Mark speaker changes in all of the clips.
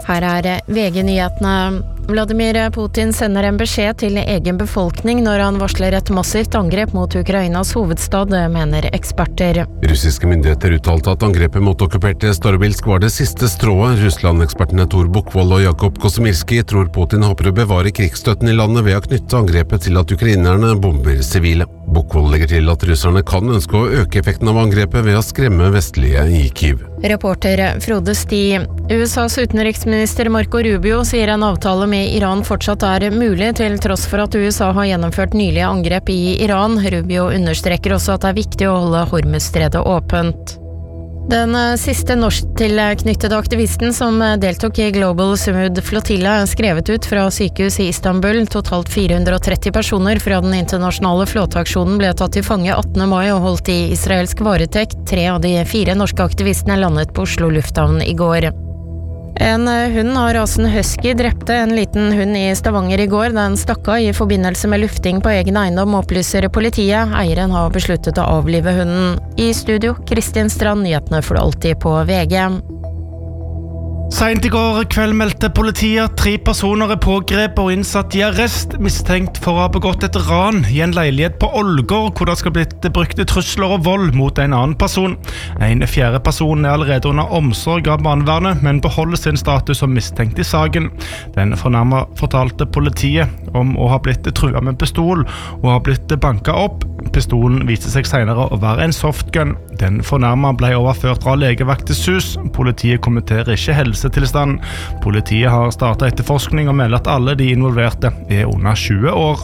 Speaker 1: Her VG-nyhetene. Vladimir Putin sender en beskjed til egen befolkning når han varsler et massivt angrep mot Ukrainas hovedstad, mener eksperter.
Speaker 2: Russiske myndigheter uttalte at angrepet mot okkuperte Starobilsk var det siste strået. Russland-ekspertene Tor Buchwald og Jakob Kosemirski tror Putin håper å bevare krigsstøtten i landet ved å knytte angrepet til at ukrainerne bomber sivile. Buchwald legger til at russerne kan ønske å øke effekten av angrepet ved å skremme vestlige i Kyiv.
Speaker 1: Reporter Frode Sti. USAs utenriksminister Marco Rubio sier en avtale med Iran fortsatt mulig, til tross for at USA har gjennomført nylige angrep i Iran. Rubio understreker også at det viktig å holde Hormuzstredet åpent. Den siste norsktilknyttede aktivisten som deltok i Global Sumud Flotilla skrevet ut fra sykehus i Istanbul. Totalt 430 personer fra den internasjonale flåteaksjonen ble tatt til fange 18. mai og holdt i israelsk varetekt. 3 av de 4 norske aktivistene landet på Oslo lufthavn i går. En hund av rasen husky drepte en liten hund i Stavanger i går da den stakk av i forbindelse med lufting på egen eiendom, opplyser politiet. Eieren har besluttet å avlive hunden. I studio, Kristin Strand, nyhetene får du alltid på VG.
Speaker 3: Sent i går kveld meldte politiet at 3 personer pågrepet og innsatt i arrest, mistenkt for å ha begått et ran i en leilighet på Ålgård, hvor det skal blitt brukt trusler og vold mot en annen person. En 4. person allerede under omsorg av barnevernet, men beholder sin status som mistenkt i saken. Den fornærmede fortalte politiet om å ha blitt truet med pistol og ha blitt banket opp. Pistolen viste seg senere å være en softgun. Den fornærmede ble overført fra legevaktens hus. Politiet kommenterer ikke helsetilstand. Politiet har startet etterforskning og melder at alle de involverte under 20 år.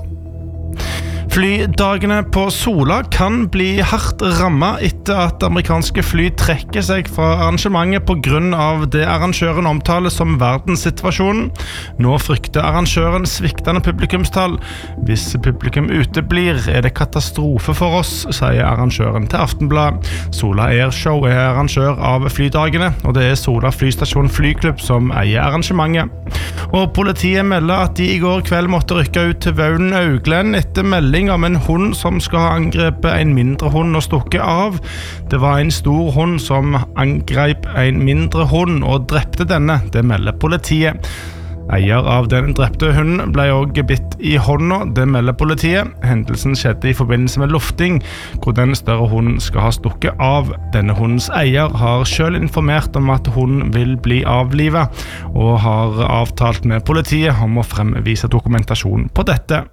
Speaker 3: Flydagene på Sola kan bli hardt rammet etter at amerikanske fly trekker seg fra arrangementet på grunn av det arrangøren omtaler som verdenssituasjonen. Nå frykter arrangøren sviktende publikumstall. Hvis publikum uteblir, det katastrofe for oss, sier arrangøren til Aftenblad. Sola Airshow arrangør av flydagene, og det Sola flystasjon flyklubb som eier arrangementet. Og politiet melder at de i går kveld måtte rykke ut til Vaulen Augland etter melding om en hund som skal ha angrepet en mindre hund og stukket av. Det var en stor hund som angrep en mindre hund og drepte denne, det melder politiet. Eier av den drepte hunden ble også bitt i hånda, det melder politiet. Hendelsen skjedde i forbindelse med lufting, hvor den større hunden skal ha stukket av. Denne hundens eier har selv informert om at hunden vil bli avlivet, og har avtalt med politiet om å fremvise dokumentasjon på dette.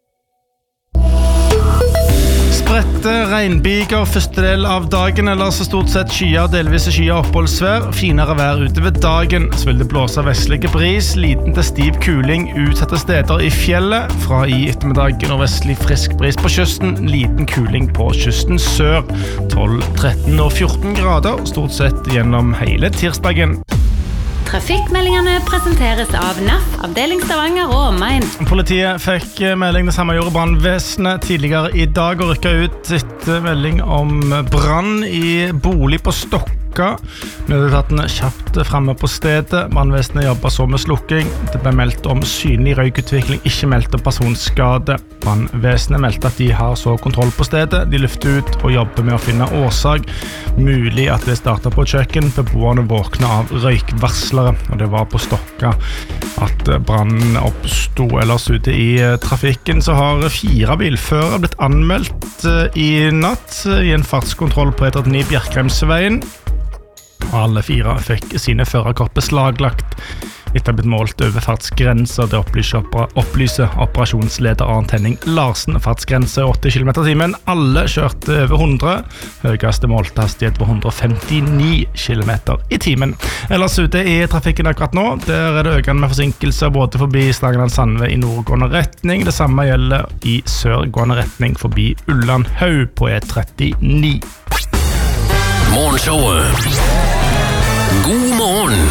Speaker 3: Spredte regnbyger første del av dagen, eller så stort sett skyer, delvis skyer oppholdsvær. Finere vær utover dagen, så vil det blåse vestlige bris, liten til stiv kuling utsatte steder i fjellet. Fra i ettermiddag nordvestlig frisk bris på kysten, liten kuling på kysten sør. 12, 13 og 14 grader, stort sett gjennom hele tirsdagen.
Speaker 4: Trafikkmeldingene presenteres av NAF, avdeling Stavanger og omegn.
Speaker 3: Politiet fikk melding det samme gjorde brannvesenet tidligere i dag og rykket ut etter melding om brann i bolig på Stokka. Nødetaten kjapt fremme på stedet. Brannvesenet jobber så med slukking. Det ble meldt om synlig røykutvikling, ikke meldt om personskade. Brannvesenet meldte at de har så kontroll på stedet. De lufter ut og jobber med å finne årsak. Mulig at det startet på kjøkken. Beboerne våkner av røykvarslere, og det var på Stokka at brannen oppstod. Ellers ute i trafikken så har 4 bilførere blitt anmeldt i natt i en fartskontroll på E39 Bjerkremsveien. Alle 4 fikk sine førerkort beslaglagt etter å ha blitt målt over fartsgrenser. Det opplyser operasjonsleder Arnt Henning Larsen. Fartsgrense 80 km/t. Alle kjørte over 100. Høyeste målte hastighet var 159 km/t. Ellers ute i trafikken akkurat nå, der det økende med forsinkelser både forbi Stangeland-Sandve i nordgående retning. Det samme gjelder i sørgående retning forbi Ullandhaug på E39.
Speaker 5: Morgenshowet. God morgen.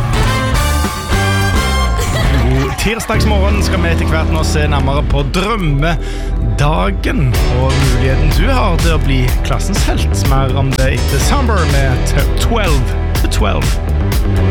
Speaker 3: God tirsdagsmorgen skal vi til hvert nå se nærmere på drømmedagen og muligheten du har til å bli klassens helt. Mer om det etter Summer med 12 to 12.